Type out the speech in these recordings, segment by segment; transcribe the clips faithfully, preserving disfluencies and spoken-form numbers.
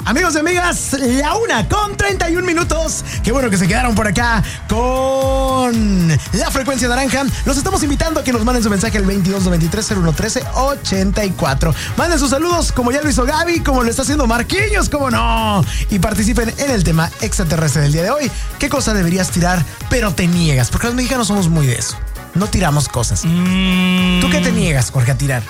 Amigos y amigas, la una con treinta y un minutos. Qué bueno que se quedaron por acá con la frecuencia naranja. Los estamos invitando a que nos manden su mensaje al veintidós veintitrés cero uno trece ochenta y cuatro. Manden sus saludos como ya lo hizo Gaby, como lo está haciendo Marquillos, como no. Y participen en el tema extraterrestre del día de hoy. ¿Qué cosa deberías tirar pero te niegas? Porque los mexicanos somos muy de eso. No tiramos cosas. Mm. ¿Tú qué te niegas, Jorge, a tirar?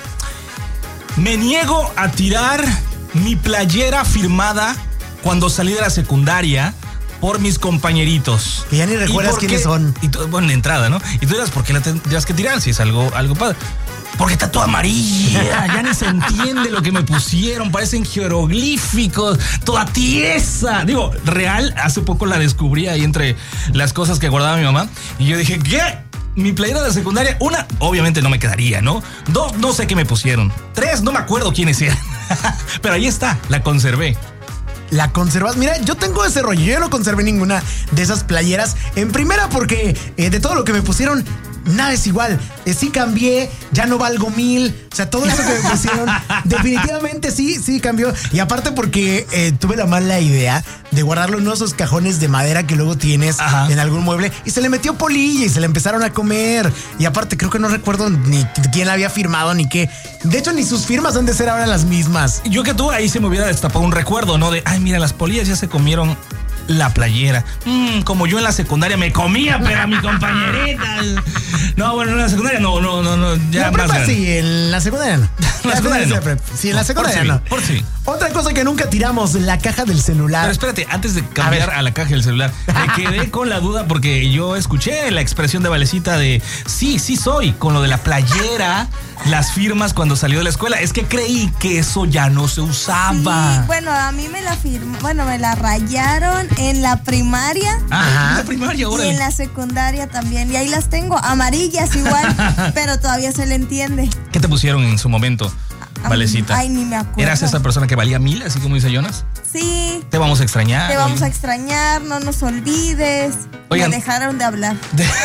Me niego a tirar mi playera firmada cuando salí de la secundaria por mis compañeritos. Que ya ni recuerdas quiénes son. Y tú, bueno, de entrada, ¿no? Y tú dirás, ¿por qué la tendrías que tirar si es algo, algo padre? Porque está toda amarilla, ya ni se entiende lo que me pusieron, parecen jeroglíficos, toda tiesa. Digo, real, hace poco la descubrí ahí entre las cosas que guardaba mi mamá. Y yo dije, ¿qué? Mi playera de secundaria, una, obviamente no me quedaría, ¿no? Dos, no sé qué me pusieron. Tres, no me acuerdo quiénes eran. Pero ahí está, la conservé. La conservas. Mira, yo tengo ese rollo. Yo no conservé ninguna de esas playeras. En primera porque eh, de todo lo que me pusieron, nada es igual. Eh, sí cambié, ya no valgo mil. O sea, todo eso que me pusieron, definitivamente sí, sí cambió. Y aparte porque eh, tuve la mala idea de guardarlo en uno de esos cajones de madera que luego tienes Ajá. en algún mueble. Y se le metió polilla y se le empezaron a comer. Y aparte creo que no recuerdo ni quién la había firmado ni qué. De hecho, ni sus firmas han de ser ahora las mismas. Yo que tú ahí se me hubiera destapado un recuerdo, ¿no? De, ay, mira, las polillas ya se comieron la playera. Mm, como yo en la secundaria me comía, pero a mi compañerita. No, bueno, en la secundaria no, no, no, no. Ya la prepa más sí, en la secundaria no. En la secundaria no. Sí, en la secundaria por no. Sí, por sí. Otra cosa que nunca tiramos, la caja del celular. Pero espérate, antes de cambiar a, a la caja del celular, me quedé con la duda porque yo escuché la expresión de Valecita de sí, sí soy, con lo de la playera, las firmas cuando salió de la escuela. Es que creí que eso ya no se usaba. Sí, bueno, a mí me la firmó, bueno, me la rayaron en la primaria. Ajá. En la primaria, ahora. Y en la secundaria también. Y ahí las tengo, amarillas igual, pero todavía se le entiende. ¿Qué te pusieron en su momento, Valecita? Ay, ni me acuerdo. ¿Eras esa persona que valía mil, así como dice Jonas? Sí. Te vamos a extrañar. Te vamos a extrañar, no nos olvides. Oigan, me dejaron de hablar.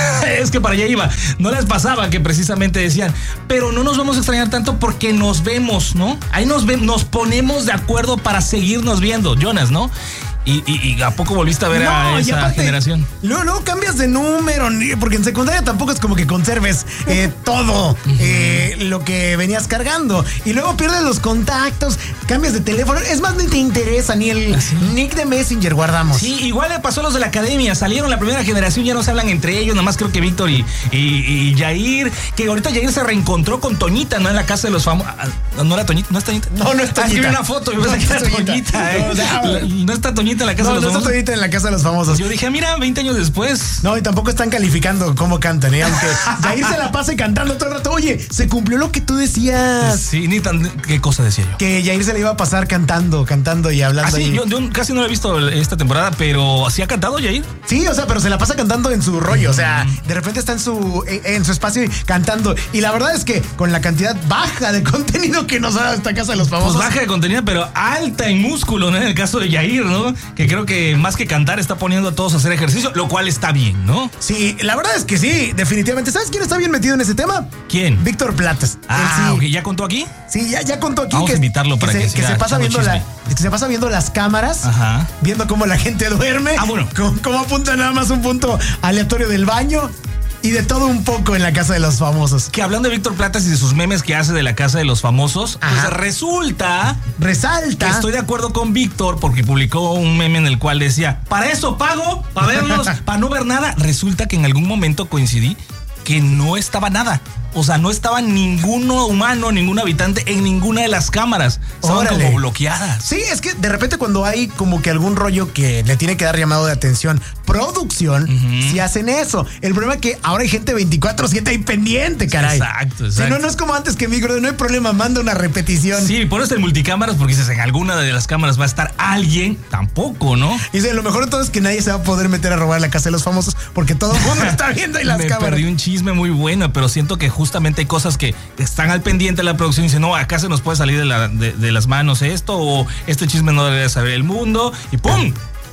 Es que para allá iba. No les pasaba que precisamente decían, pero no nos vamos a extrañar tanto porque nos vemos, ¿no? Ahí nos vemos, nos ponemos de acuerdo para seguirnos viendo, Jonas, ¿no? Y, y, y ¿a poco volviste a ver no, a esa aparte, generación? Luego, luego cambias de número, porque en secundaria tampoco es como que conserves eh, todo uh-huh. eh, lo que venías cargando. Y luego pierdes los contactos, cambias de teléfono. Es más, ni te interesa, ni el ¿Ah, sí? nick de Messenger guardamos. Sí, igual le pasó a los de la academia. Salieron la primera generación, ya no se hablan entre ellos. Nada más creo que Víctor y, y, y Yair. Que ahorita Yair se reencontró con Toñita, ¿no? En la casa de los famosos. ¿No era Toñita? ¿No es Toñita? No, no es Toñita. Ah, es que vi una foto y me pensé que era Toñita. ¿eh? No, no, no está Toñita en la casa no, de los no famosos. No está en la casa de los famosos. Yo dije, mira, veinte años después. No, y tampoco están calificando cómo cantan, ¿eh? Aunque Jair se la pase cantando todo el rato. Oye, se cumplió lo que tú decías. Sí, ni tan. ¿Qué cosa decía yo? Que Jair se le iba a pasar cantando, cantando y hablando. Ah, sí, yo, yo casi no lo he visto esta temporada, pero ¿sí ha cantado Jair? Sí, o sea, pero se la pasa cantando en su rollo. O sea, de repente está en su, en su espacio cantando. Y la verdad es que con la cantidad baja de contenido que nos da esta casa de los famosos. Pues baja de contenido, pero alta en músculo, ¿no? En el caso de Jair, ¿no? Que creo que más que cantar está poniendo a todos a hacer ejercicio, lo cual está bien, ¿no? Sí, la verdad es que sí, definitivamente. ¿Sabes quién está bien metido en ese tema? ¿Quién? Víctor Platas. Ah, sí. ok, ¿ya contó aquí? Sí, ya, ya contó aquí. Vamos que, a invitarlo para que, que, se, que se pasa viendo la, que se pasa viendo las cámaras, Ajá. viendo cómo la gente duerme, ah, bueno. cómo, cómo apunta nada más un punto aleatorio del baño. Y de todo un poco en la casa de los famosos. Que hablando de Víctor Platas y de sus memes que hace de la casa de los famosos, Ajá. pues resulta... Resalta. Que estoy de acuerdo con Víctor porque publicó un meme en el cual decía, para eso pago, para verlos, para no ver nada. Resulta que en algún momento coincidí que no estaba nada. O sea, no estaba ninguno humano, ningún habitante en ninguna de las cámaras. Estaban Órale. como bloqueadas. Sí, es que de repente cuando hay como que algún rollo que le tiene que dar llamado de atención, producción, uh-huh. si hacen eso. El problema es que ahora hay gente veinticuatro siete ahí pendiente, caray. Exacto, exacto. Si no, no es como antes que micro, no hay problema, manda una repetición. Sí, pones el multicámaras porque dices, en alguna de las cámaras va a estar alguien, tampoco, ¿no? Y dice, lo mejor de todo es que nadie se va a poder meter a robar la casa de los famosos porque todo el mundo está viendo ahí las Me cámaras. Perdí un chisme muy bueno, pero siento que justamente hay cosas que están al pendiente de la producción y dicen, no, acá se nos puede salir de, la, de, de las manos esto, o este chisme no debería saber el mundo, y ¡pum!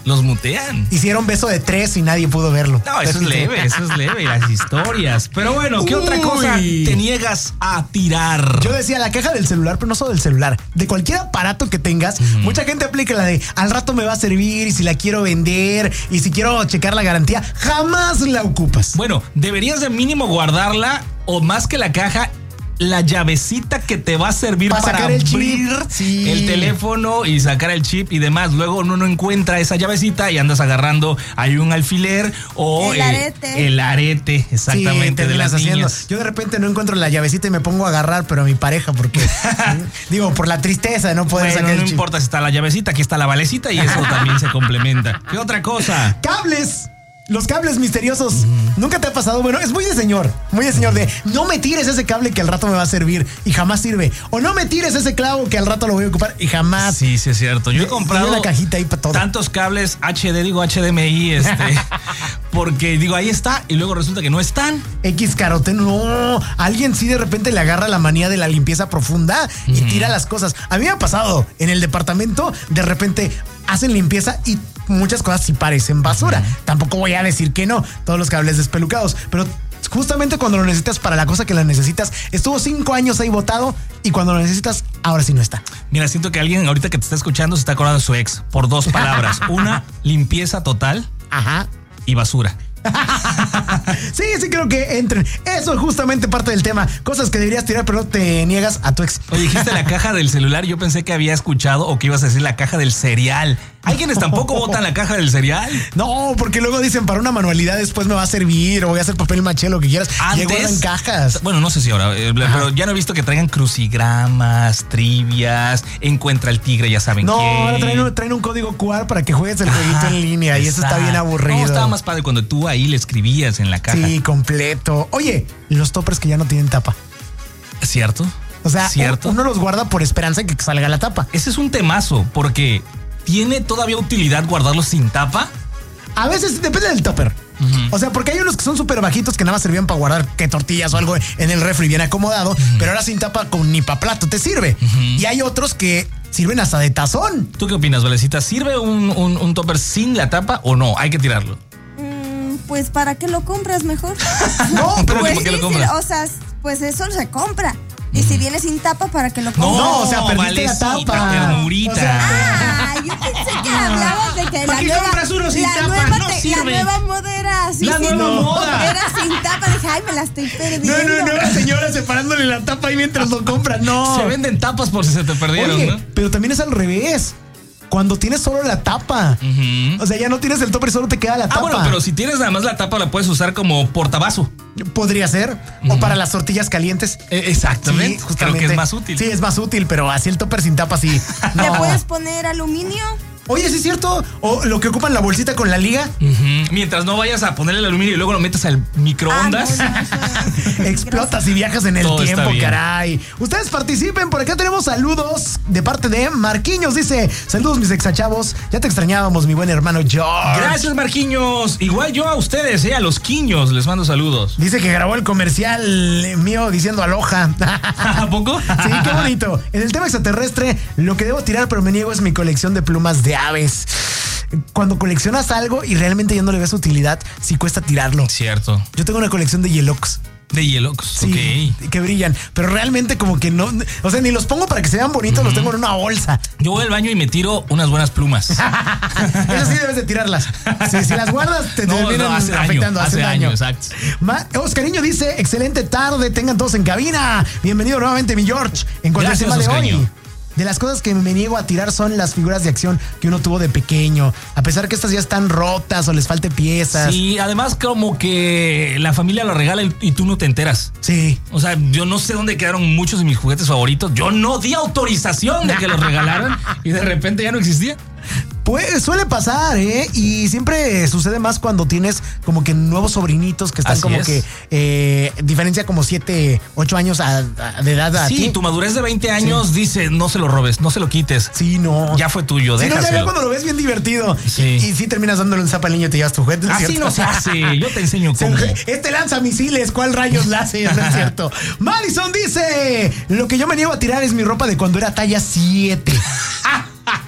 Los mutean. Hicieron beso de tres y nadie pudo verlo. No, eso es leve, eso es leve, las historias. Pero bueno, ¿qué Uy. otra cosa te niegas a tirar? Yo decía la caja del celular, pero no solo del celular, de cualquier aparato que tengas. Uh-huh. Mucha gente aplica la de al rato me va a servir y si la quiero vender y si quiero checar la garantía, jamás la ocupas. Bueno, deberías de mínimo guardarla o más que la caja, la llavecita que te va a servir para, para el abrir sí. el teléfono y sacar el chip y demás. Luego uno no encuentra esa llavecita y andas agarrando ahí un alfiler o el arete. Eh, el arete, exactamente, sí, de las haciendo. niñas. Yo de repente no encuentro la llavecita y me pongo a agarrar, pero a mi pareja, porque digo, por la tristeza de no poder bueno, sacar el no chip. No importa si está la llavecita, aquí está la valecita y eso también se complementa. ¿Qué otra cosa? ¡Cables! Los cables misteriosos. Mm. ¿Nunca te ha pasado? Bueno, es muy de señor. Muy de señor de no me tires ese cable que al rato me va a servir y jamás sirve. O no me tires ese clavo que al rato lo voy a ocupar y jamás. Sí, sí es cierto. Yo he comprado la cajita ahí para todo. Tantos cables H D, digo H D M I, este, porque digo ahí está y luego resulta que no están. X carote, no. Alguien sí de repente le agarra la manía de la limpieza profunda y mm. tira las cosas. A mí me ha pasado en el departamento, de repente hacen limpieza y muchas cosas sí parecen basura. Uh-huh. Tampoco voy a decir que no, todos los cables despelucados, pero justamente cuando lo necesitas para la cosa que la necesitas, estuvo cinco años ahí botado y cuando lo necesitas, ahora sí no está. Mira, siento que alguien ahorita que te está escuchando se está acordando de su ex por dos palabras. Una, limpieza total. Ajá. Y basura. Sí, sí creo que entren. Eso es justamente parte del tema. Cosas que deberías tirar, pero no te niegas a tu ex. Oye, dijiste la caja del celular. Yo pensé que había escuchado o que ibas a decir la caja del cereal. ¿Hay quienes tampoco botan la caja del cereal? No, porque luego dicen para una manualidad después me va a servir o voy a hacer papel maché, lo que quieras. Antes, y en cajas. Bueno, no sé si ahora, eh, pero ya no he visto que traigan crucigramas, trivias, encuentra el tigre, ya saben no, qué. No, ahora traen, traen un código Q R para que juegues el jueguito ah, en línea y eso está bien aburrido. No, estaba más padre cuando tú ahí le escribías en la caja. Sí, completo. Oye, los toppers que ya no tienen tapa. ¿Es cierto? O sea, ¿cierto? Uno los guarda por esperanza de que salga la tapa. Ese es un temazo, porque ¿tiene todavía utilidad guardarlos sin tapa? A veces depende del topper. Uh-huh. O sea, porque hay unos que son súper bajitos que nada más servían para guardar que tortillas o algo en el refri bien acomodado, uh-huh. pero ahora sin tapa con ni pa' plato te sirve. Uh-huh. Y hay otros que sirven hasta de tazón. ¿Tú qué opinas, Valecita? ¿Sirve un, un, un topper sin la tapa o no? Hay que tirarlo. Mm, pues ¿para qué lo compras mejor? No, pero pues, ¿por qué sí, lo compras? Sí, o sea, pues eso se compra. Y si viene sin tapa, ¿para que lo compres? No, o sea, perdiste Valecita, la tapa. Ternurita. O sea, ah, yo pensé que hablabas de que ¿Para la qué nueva, compras uno sin la tapa? Nueva No te, sirve. La nueva moda era así. La sí, nueva no, moda. Era sin tapa. Dije, ay, me la estoy perdiendo. No, no, no, señora separándole la tapa ahí mientras lo compra. No. Se venden tapas por si se te perdieron, Oye, ¿no? pero también es al revés. Cuando tienes solo la tapa. Uh-huh. O sea, ya no tienes el topper, solo te queda la tapa. Ah, bueno, pero si tienes nada más la tapa, la puedes usar como portabazo. Podría ser. Uh-huh. O para las tortillas calientes. Eh, exactamente. Sí, justamente. Creo que es más útil. Sí, es más útil, pero así el topper sin tapa sí. No. ¿Le puedes poner aluminio? Oye, sí es cierto. O lo que ocupan la bolsita con la liga. Uh-huh. Mientras no vayas a ponerle el aluminio y luego lo metes al microondas. Ah, no, no, no. Explotas y viajas en el Todo tiempo, caray. Ustedes participen. Por acá tenemos saludos de parte de Marquiños. Dice, saludos mis exachavos. Ya te extrañábamos, mi buen hermano George. Gracias, Marquiños. Igual yo a ustedes, eh, a los quiños, les mando saludos. Dice que grabó el comercial mío diciendo aloha. ¿A poco? Sí, qué bonito. En el tema extraterrestre, lo que debo tirar, pero me niego, es mi colección de plumas de aves. Cuando coleccionas algo y realmente ya no le ves utilidad, sí cuesta tirarlo. Cierto. Yo tengo una colección de Yelox. De Yelox, sí, ok. Que brillan, pero realmente como que no, o sea, ni los pongo para que se vean bonitos, uh-huh. Los tengo en una bolsa. Yo voy al baño y me tiro unas buenas plumas. Eso sí debes de tirarlas. Sí, si las guardas te no, terminan no, hace afectando, daño, hace daño. daño. Exacto. Ma- Oscariño dice, excelente tarde, tengan todos en cabina. Bienvenido nuevamente, mi George. En cuanto al tema de hoy, de las cosas que me niego a tirar son las figuras de acción que uno tuvo de pequeño. A pesar que estas ya están rotas o les falte piezas. Sí, además como que la familia lo regala y, y tú no te enteras. Sí. O sea, yo no sé dónde quedaron muchos de mis juguetes favoritos. Yo no di autorización de que los regalaran y de repente ya no existía. Pues suele pasar, ¿eh? Y siempre sucede más cuando tienes como que nuevos sobrinitos que están Así como es. que eh, diferencia como siete, ocho años a, a, de edad a sí, ti. tu madurez de veinte años sí. Dice, no se lo robes, no se lo quites. Sí, no. Ya fue tuyo, sí, déjaselo. No, ya cuando lo ves bien divertido. Sí. Y, y sí terminas dándole un zapa al niño y te llevas tu juguete. Así ¿cierto? no se hace, yo te enseño cómo. Este lanza misiles, ¿cuál rayos la hace? No es cierto. Madison dice, lo que yo me niego a tirar es mi ropa de cuando era talla siete.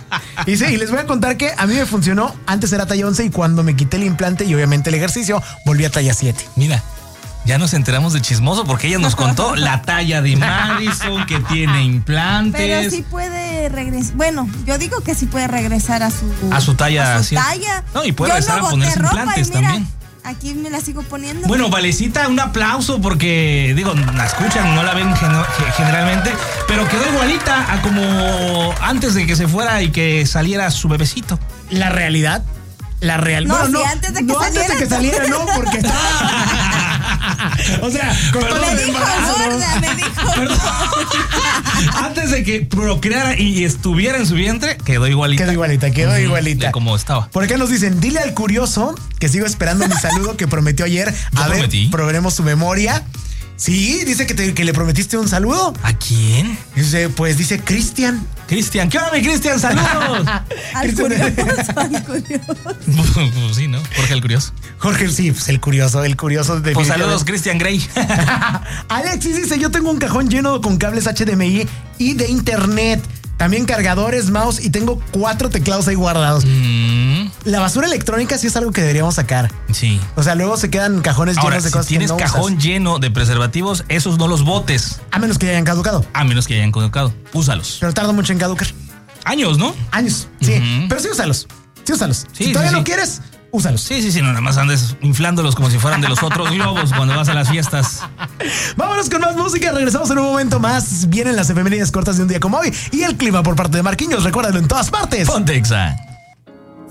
Y sí, y les voy a contar que a mí me funcionó. Antes era talla once y cuando me quité el implante y obviamente el ejercicio, volví a talla siete. Mira, ya nos enteramos de chismoso porque ella nos contó la talla de Madison, que tiene implantes. Pero sí puede regresar. Bueno, yo digo que sí puede regresar a su, a su talla. A su sí. talla. No, y puede yo regresar no a ponerse ropa implantes y mira, también. Aquí me la sigo poniendo. Bueno, Valecita, un aplauso porque, digo, la escuchan, no la ven gen- generalmente, pero quedó igualita a como antes de que se fuera y que saliera su bebecito. La realidad, la real. No, bueno, sí, no, antes de que no saliera. antes de que saliera, no, porque estaba. O sea, con Perdón, todo me el dijo embarazo. gorda, me dijo. Perdón. Antes de que procreara y estuviera en su vientre, quedó igualita. Quedó igualita, quedó Ujú, igualita. de como estaba. Por acá nos dicen, dile al curioso que sigo esperando mi saludo que prometió ayer. Yo A ver, prometí. probaremos su memoria. Sí, dice que, te- que le prometiste un saludo. ¿A quién? Dice, pues dice Cristian. Cristian. ¿Qué onda, mi Cristian? ¡Saludos! Al Cristian- curioso, al curioso. Pues sí, ¿no? Jorge el Curioso. Jorge, sí, pues el curioso, el curioso de Pues saludos, Christian Grey. Alexis dice, yo tengo un cajón lleno con cables H D M I y de internet. También cargadores, mouse y tengo cuatro teclados ahí guardados. Mm, La basura electrónica sí es algo que deberíamos sacar. sí. O sea, luego se quedan cajones Ahora, llenos de si cosas tienes que no cajón usas. lleno de preservativos, esos no los botes, A menos que ya hayan caducado. a menos que hayan colocado. Úsalos. Pero tarda mucho en caducar. Años, ¿no? Años, sí. Ujú. Pero sí úsalos. Sí úsalos. Sí, si todavía sí, no sí. quieres, úsalos. Sí, sí, sí, no, nada más andes inflándolos como si fueran de los otros globos cuando vas a las fiestas. Vámonos con más música. Regresamos en un momento más. Vienen las efemérides cortas de un día como hoy y el clima por parte de Marquinhos. Recuérdalo en todas partes. Ponte Exa.